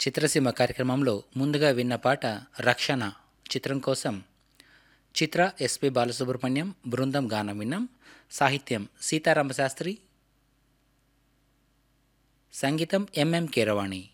చిత్రసీమ కార్యక్రమంలో ముందుగా విన్న పాట రక్షణ చిత్రం కోసం చిత్ర ఎస్పి బాలసుబ్రహ్మణ్యం బృందం గానం విన్నాం. సాహిత్యం సీతారామశాస్త్రి, సంగీతం ఎంఎం కీరవాణి.